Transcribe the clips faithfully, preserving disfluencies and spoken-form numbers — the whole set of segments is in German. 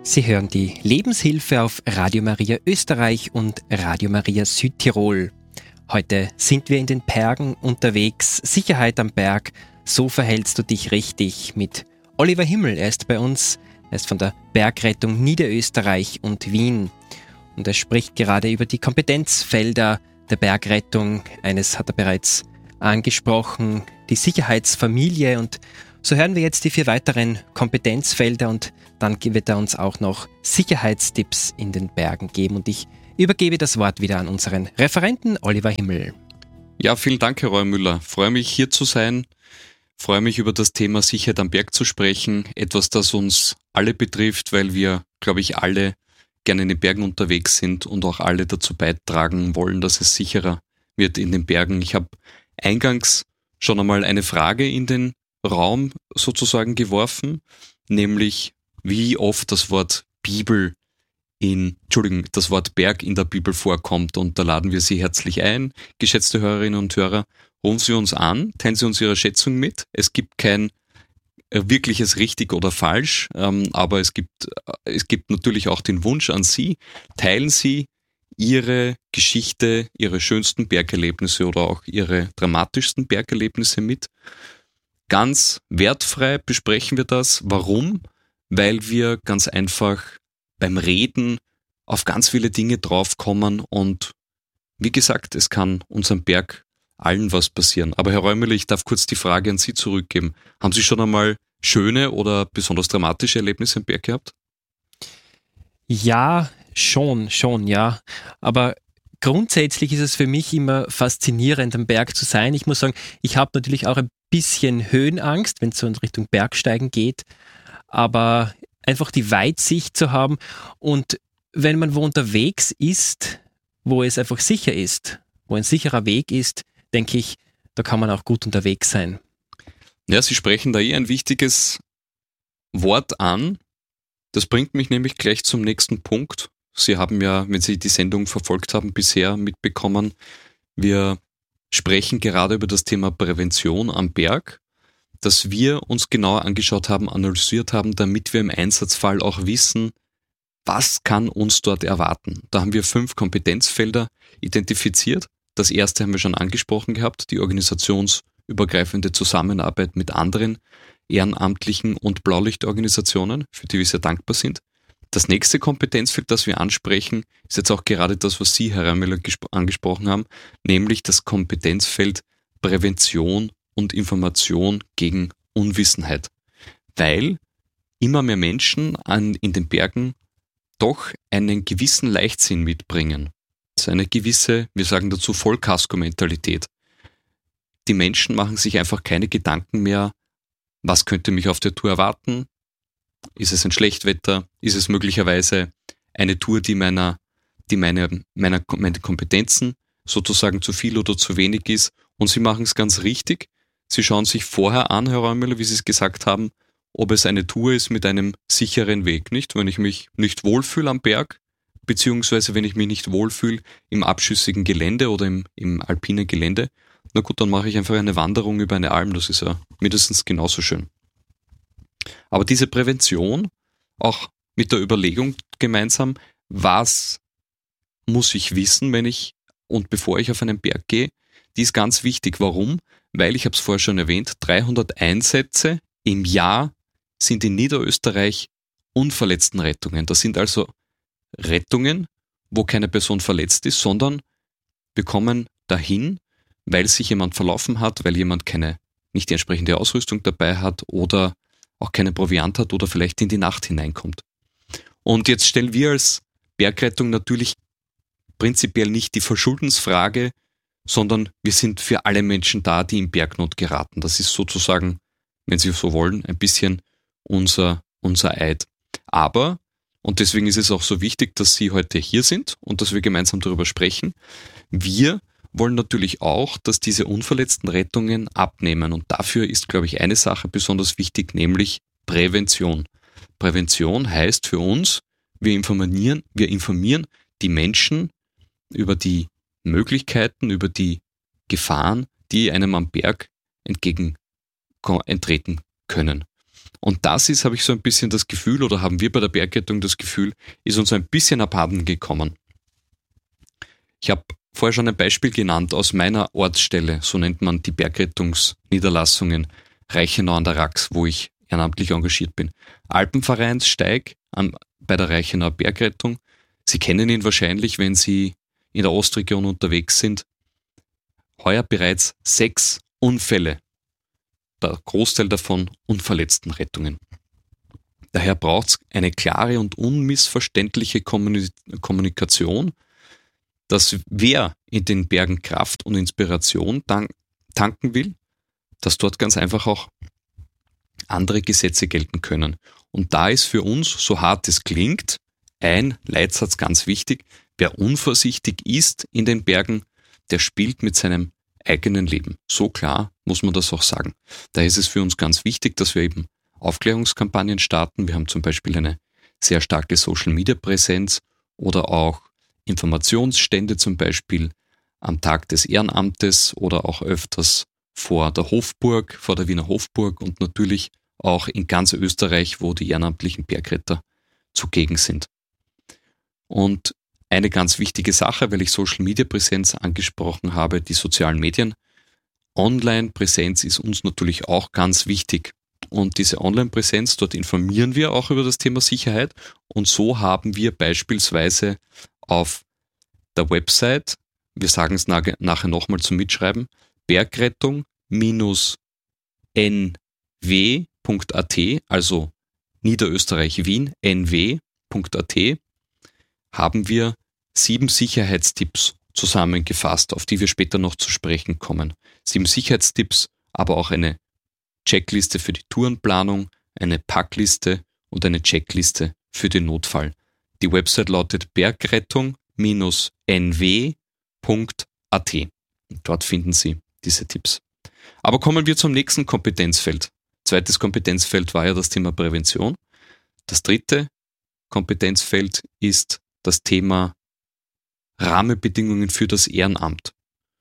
Sie hören die Lebenshilfe auf Radio Maria Österreich und Radio Maria Südtirol. Heute sind wir in den Bergen unterwegs. Sicherheit am Berg, so verhältst du dich richtig mit Oliver Himmel. Er ist bei uns, er ist von der Bergrettung Niederösterreich und Wien. Und er spricht gerade über die Kompetenzfelder der Bergrettung. Eines hat er bereits angesprochen, die Sicherheitsfamilie. Und so hören wir jetzt die vier weiteren Kompetenzfelder und dann wird er uns auch noch Sicherheitstipps in den Bergen geben. Und ich übergebe das Wort wieder an unseren Referenten Oliver Himmel. Ja, vielen Dank, Herr Reumüller. Freue mich, hier zu sein. Freue mich, über das Thema Sicherheit am Berg zu sprechen. Etwas, das uns alle betrifft, weil wir, glaube ich, alle gerne in den Bergen unterwegs sind und auch alle dazu beitragen wollen, dass es sicherer wird in den Bergen. Ich habe eingangs schon einmal eine Frage in den Raum sozusagen geworfen, nämlich wie oft das Wort Bibel in, Entschuldigung, das Wort Berg in der Bibel vorkommt. Und da laden wir Sie herzlich ein, geschätzte Hörerinnen und Hörer, rufen Sie uns an, teilen Sie uns Ihre Schätzung mit. Es gibt kein wirkliches richtig oder falsch, ähm, aber es gibt, es gibt natürlich auch den Wunsch an Sie, teilen Sie Ihre Geschichte, Ihre schönsten Bergerlebnisse oder auch Ihre dramatischsten Bergerlebnisse mit. Ganz wertfrei besprechen wir das. Warum? Weil wir ganz einfach beim Reden auf ganz viele Dinge draufkommen und wie gesagt, es kann unserem Berg allen was passieren. Aber Herr Reumüller, ich darf kurz die Frage an Sie zurückgeben. Haben Sie schon einmal schöne oder besonders dramatische Erlebnisse im Berg gehabt? Ja, schon, schon, ja. Aber grundsätzlich ist es für mich immer faszinierend, am Berg zu sein. Ich muss sagen, ich habe natürlich auch ein bisschen Höhenangst, wenn es so in Richtung Bergsteigen geht. Aber einfach die Weitsicht zu haben und wenn man wo unterwegs ist, wo es einfach sicher ist, wo ein sicherer Weg ist, denke ich, da kann man auch gut unterwegs sein. Ja, Sie sprechen da eh ein wichtiges Wort an. Das bringt mich nämlich gleich zum nächsten Punkt. Sie haben ja, wenn Sie die Sendung verfolgt haben, bisher mitbekommen, wir sprechen gerade über das Thema Prävention am Berg, das wir uns genauer angeschaut haben, analysiert haben, damit wir im Einsatzfall auch wissen, was kann uns dort erwarten. Da haben wir fünf Kompetenzfelder identifiziert. Das erste haben wir schon angesprochen gehabt, die organisationsübergreifende Zusammenarbeit mit anderen ehrenamtlichen und Blaulichtorganisationen, für die wir sehr dankbar sind. Das nächste Kompetenzfeld, das wir ansprechen, ist jetzt auch gerade das, was Sie, Herr Reumüller, gesp- angesprochen haben, nämlich das Kompetenzfeld Prävention und Information gegen Unwissenheit. Weil immer mehr Menschen an, in den Bergen doch einen gewissen Leichtsinn mitbringen. Das ist eine gewisse, wir sagen dazu, Vollkasko-Mentalität. Die Menschen machen sich einfach keine Gedanken mehr, was könnte mich auf der Tour erwarten? Ist es ein Schlechtwetter? Ist es möglicherweise eine Tour, die meiner, die meine, meiner, meine Kompetenzen sozusagen zu viel oder zu wenig ist? Und sie machen es ganz richtig. Sie schauen sich vorher an, Herr Reumüller, wie Sie es gesagt haben, ob es eine Tour ist mit einem sicheren Weg, nicht? Wenn ich mich nicht wohlfühle am Berg, beziehungsweise wenn ich mich nicht wohlfühle im abschüssigen Gelände oder im, im alpinen Gelände, na gut, dann mache ich einfach eine Wanderung über eine Alm, das ist ja mindestens genauso schön. Aber diese Prävention, auch mit der Überlegung gemeinsam, was muss ich wissen, wenn ich und bevor ich auf einen Berg gehe, die ist ganz wichtig. Warum? Weil, ich habe es vorher schon erwähnt, dreihundert Einsätze im Jahr sind in Niederösterreich Unverletztenrettungen. Das sind also Rettungen, wo keine Person verletzt ist, sondern wir kommen dahin, weil sich jemand verlaufen hat, weil jemand keine, nicht die entsprechende Ausrüstung dabei hat oder auch keine Proviant hat oder vielleicht in die Nacht hineinkommt. Und jetzt stellen wir als Bergrettung natürlich prinzipiell nicht die Verschuldensfrage, sondern wir sind für alle Menschen da, die in Bergnot geraten. Das ist sozusagen, wenn Sie so wollen, ein bisschen unser, unser Eid. Aber, und deswegen ist es auch so wichtig, dass Sie heute hier sind und dass wir gemeinsam darüber sprechen, wir wollen natürlich auch, dass diese unverletzten Rettungen abnehmen. Und dafür ist, glaube ich, eine Sache besonders wichtig, nämlich Prävention. Prävention heißt für uns, wir informieren, wir informieren die Menschen über die Möglichkeiten, über die Gefahren, die einem am Berg entgegen eintreten können. Und das ist, habe ich so ein bisschen das Gefühl, oder haben wir bei der Bergrettung das Gefühl, ist uns ein bisschen abhanden gekommen. Ich habe vorher schon ein Beispiel genannt aus meiner Ortsstelle, so nennt man die Bergrettungsniederlassungen Reichenau an der Rax, wo ich ehrenamtlich engagiert bin. Alpenvereinssteig an, bei der Reichenauer Bergrettung. Sie kennen ihn wahrscheinlich, wenn Sie in der Ostregion unterwegs sind. Heuer bereits sechs Unfälle. Der Großteil davon Unverletztenrettungen. Daher braucht es eine klare und unmissverständliche Kommunikation, dass wer in den Bergen Kraft und Inspiration tanken will, dass dort ganz einfach auch andere Gesetze gelten können. Und da ist für uns, so hart es klingt, ein Leitsatz ganz wichtig: Wer unvorsichtig ist in den Bergen, der spielt mit seinem eigenen Leben. So klar muss man das auch sagen. Da ist es für uns ganz wichtig, dass wir eben Aufklärungskampagnen starten. Wir haben zum Beispiel eine sehr starke Social-Media-Präsenz oder auch Informationsstände, zum Beispiel am Tag des Ehrenamtes oder auch öfters vor der Hofburg, vor der Wiener Hofburg und natürlich auch in ganz Österreich, wo die ehrenamtlichen Bergretter zugegen sind. Und eine ganz wichtige Sache, weil ich Social-Media-Präsenz angesprochen habe, die sozialen Medien. Online-Präsenz ist uns natürlich auch ganz wichtig. Und diese Online-Präsenz, dort informieren wir auch über das Thema Sicherheit. Und so haben wir beispielsweise auf der Website, wir sagen es nachher nochmal zum Mitschreiben, bergrettung N W Punkt A T, also Niederösterreich Wien, N W Punkt A T, haben wir sieben Sicherheitstipps zusammengefasst, auf die wir später noch zu sprechen kommen. Sieben Sicherheitstipps, aber auch eine Checkliste für die Tourenplanung, eine Packliste und eine Checkliste für den Notfall. Die Website lautet bergrettung N W Punkt A T. Dort finden Sie diese Tipps. Aber kommen wir zum nächsten Kompetenzfeld. Zweites Kompetenzfeld war ja das Thema Prävention. Das dritte Kompetenzfeld ist das Thema Rahmenbedingungen für das Ehrenamt.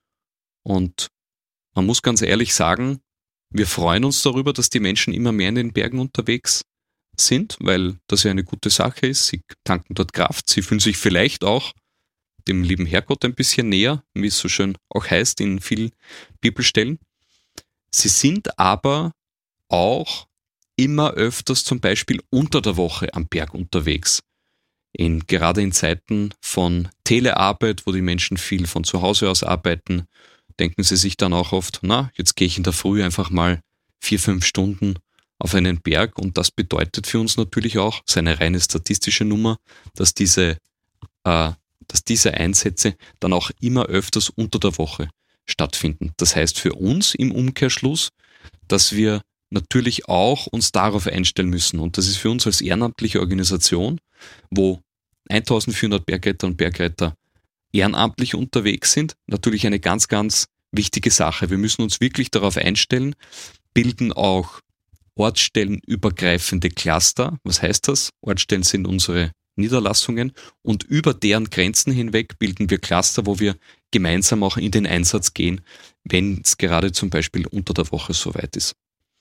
Und man muss ganz ehrlich sagen, wir freuen uns darüber, dass die Menschen immer mehr in den Bergen unterwegs sind, weil das ja eine gute Sache ist. Sie tanken dort Kraft, sie fühlen sich vielleicht auch dem lieben Herrgott ein bisschen näher, wie es so schön auch heißt in vielen Bibelstellen. Sie sind aber auch immer öfters zum Beispiel unter der Woche am Berg unterwegs. In, gerade in Zeiten von Telearbeit, wo die Menschen viel von zu Hause aus arbeiten, denken sie sich dann auch oft, na, jetzt gehe ich in der Früh einfach mal vier, fünf Stunden auf einen Berg, und das bedeutet für uns natürlich auch, das ist eine reine statistische Nummer, dass diese, äh, dass diese Einsätze dann auch immer öfters unter der Woche stattfinden. Das heißt für uns im Umkehrschluss, dass wir natürlich auch uns darauf einstellen müssen, und das ist für uns als ehrenamtliche Organisation, wo eintausendvierhundert Bergretter und Bergretter ehrenamtlich unterwegs sind, natürlich eine ganz, ganz wichtige Sache. Wir müssen uns wirklich darauf einstellen, bilden auch ortsstellenübergreifende Cluster. Was heißt das? Ortsstellen sind unsere Niederlassungen, und über deren Grenzen hinweg bilden wir Cluster, wo wir gemeinsam auch in den Einsatz gehen, wenn es gerade zum Beispiel unter der Woche soweit ist.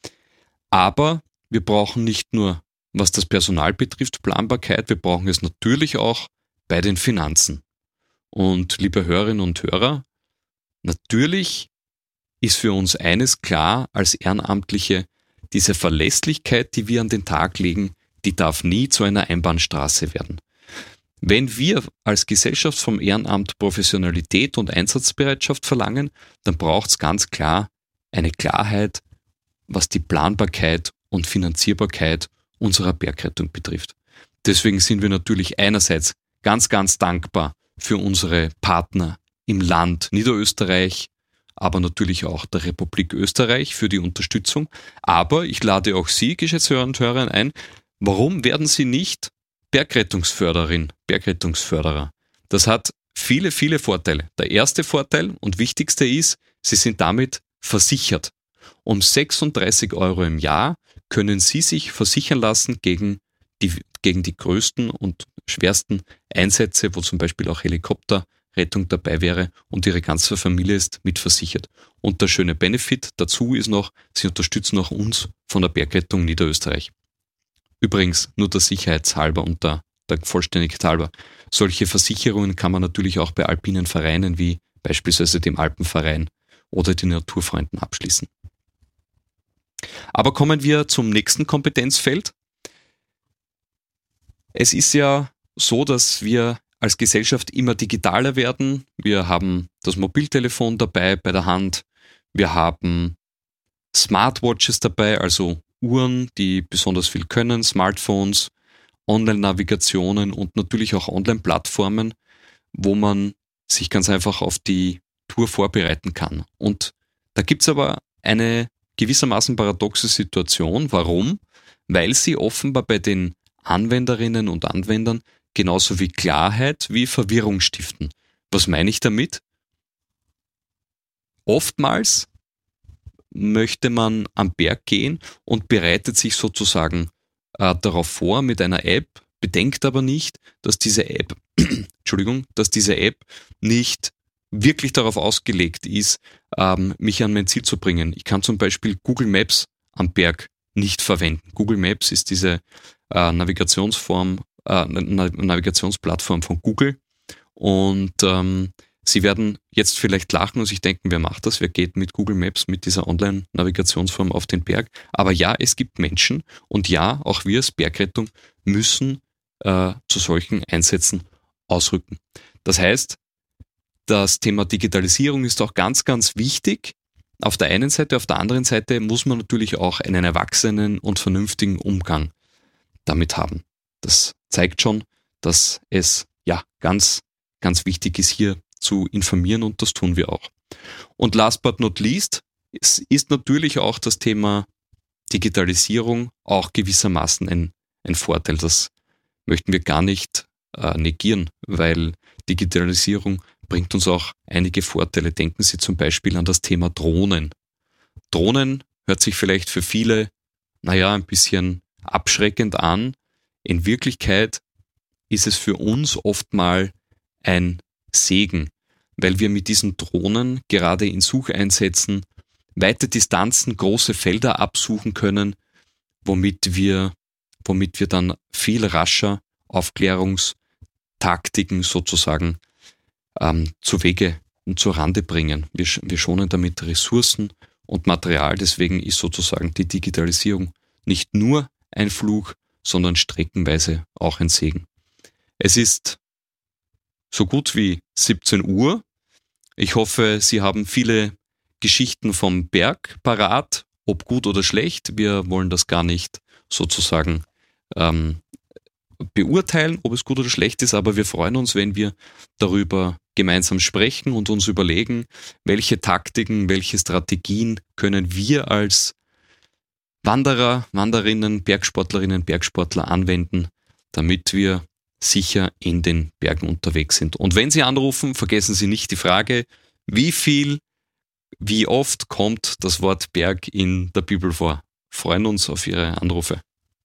Aber wir brauchen nicht nur, was das Personal betrifft, Planbarkeit, wir brauchen es natürlich auch bei den Finanzen. Und liebe Hörerinnen und Hörer, natürlich ist für uns eines klar als Ehrenamtliche: diese Verlässlichkeit, die wir an den Tag legen, die darf nie zu einer Einbahnstraße werden. Wenn wir als Gesellschaft vom Ehrenamt Professionalität und Einsatzbereitschaft verlangen, dann braucht es ganz klar eine Klarheit, was die Planbarkeit und Finanzierbarkeit unserer Bergrettung betrifft. Deswegen sind wir natürlich einerseits ganz, ganz dankbar für unsere Partner im Land Niederösterreich, aber natürlich auch der Republik Österreich für die Unterstützung. Aber ich lade auch Sie, geschätzte Hörer und Hörerinnen, ein, warum werden Sie nicht Bergrettungsförderin, Bergrettungsförderer? Das hat viele, viele Vorteile. Der erste Vorteil und wichtigste ist, Sie sind damit versichert. Um sechsunddreißig Euro im Jahr können Sie sich versichern lassen gegen die, gegen die größten und schwersten Einsätze, wo zum Beispiel auch Helikopter Bergrettung dabei wäre und ihre ganze Familie ist mitversichert. Und der schöne Benefit dazu ist noch, sie unterstützen auch uns von der Bergrettung Niederösterreich. Übrigens, nur der Sicherheitshalber und der, der Vollständigkeit halber, solche Versicherungen kann man natürlich auch bei alpinen Vereinen wie beispielsweise dem Alpenverein oder den Naturfreunden abschließen. Aber kommen wir zum nächsten Kompetenzfeld. Es ist ja so, dass wir als Gesellschaft immer digitaler werden. Wir haben das Mobiltelefon dabei bei der Hand. Wir haben Smartwatches dabei, also Uhren, die besonders viel können, Smartphones, Online-Navigationen und natürlich auch Online-Plattformen, wo man sich ganz einfach auf die Tour vorbereiten kann. Und da gibt es aber eine gewissermaßen paradoxe Situation. Warum? Weil sie offenbar bei den Anwenderinnen und Anwendern genauso wie Klarheit wie Verwirrung stiften. Was meine ich damit? Oftmals möchte man am Berg gehen und bereitet sich sozusagen äh, darauf vor mit einer App, bedenkt aber nicht, dass diese App, Entschuldigung, dass diese App nicht wirklich darauf ausgelegt ist, ähm, mich an mein Ziel zu bringen. Ich kann zum Beispiel Google Maps am Berg nicht verwenden. Google Maps ist diese äh, Navigationsform, äh, Navigationsplattform von Google und ähm, Sie werden jetzt vielleicht lachen und sich denken, wer macht das? Wer geht mit Google Maps, mit dieser Online-Navigationsform auf den Berg? Aber ja, es gibt Menschen und ja, auch wir als Bergrettung müssen äh, zu solchen Einsätzen ausrücken. Das heißt, das Thema Digitalisierung ist auch ganz, ganz wichtig. Auf der einen Seite, auf der anderen Seite muss man natürlich auch einen erwachsenen und vernünftigen Umgang damit haben. Das zeigt schon, dass es ja ganz, ganz wichtig ist, hier zu informieren und das tun wir auch. Und last but not least, es ist natürlich auch das Thema Digitalisierung auch gewissermaßen ein, ein Vorteil. Das möchten wir gar nicht äh, negieren, weil Digitalisierung bringt uns auch einige Vorteile. Denken Sie zum Beispiel an das Thema Drohnen. Drohnen hört sich vielleicht für viele, naja, ein bisschen abschreckend an. In Wirklichkeit ist es für uns oft mal ein Segen, weil wir mit diesen Drohnen gerade in Sucheinsätzen weite Distanzen, große Felder absuchen können, womit wir, womit wir dann viel rascher Aufklärungstaktiken sozusagen ähm, zu Wege und zur Rande bringen. Wir, wir schonen damit Ressourcen und Material, deswegen ist sozusagen die Digitalisierung nicht nur ein Fluch, sondern streckenweise auch ein Segen. Es ist so gut wie siebzehn Uhr. Ich hoffe, Sie haben viele Geschichten vom Berg parat, ob gut oder schlecht. Wir wollen das gar nicht sozusagen ähm, beurteilen, ob es gut oder schlecht ist, aber wir freuen uns, wenn wir darüber gemeinsam sprechen und uns überlegen, welche Taktiken, welche Strategien können wir als Wanderer, Wanderinnen, Bergsportlerinnen, Bergsportler anwenden, damit wir sicher in den Bergen unterwegs sind. Und wenn Sie anrufen, vergessen Sie nicht die Frage, wie viel, wie oft kommt das Wort Berg in der Bibel vor? Freuen uns auf Ihre Anrufe.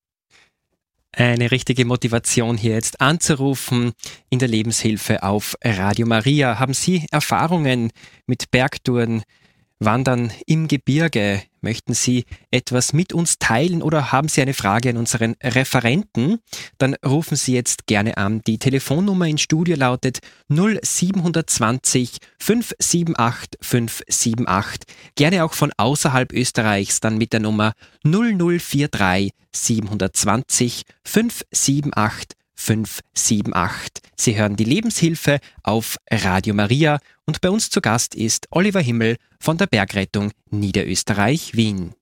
Eine richtige Motivation, hier jetzt anzurufen in der Lebenshilfe auf Radio Maria. Haben Sie Erfahrungen mit Bergtouren, Wandern im Gebirge? Möchten Sie etwas mit uns teilen oder haben Sie eine Frage an unseren Referenten? Dann rufen Sie jetzt gerne an. Die Telefonnummer ins Studio lautet null sieben zwei null fünf sieben acht fünf sieben acht. Gerne auch von außerhalb Österreichs, dann mit der Nummer null null vier drei sieben zwei null fünf sieben acht fünf sieben acht. Sie hören die Lebenshilfe auf Radio Maria und bei uns zu Gast ist Oliver Himmel von der Bergrettung Niederösterreich Wien.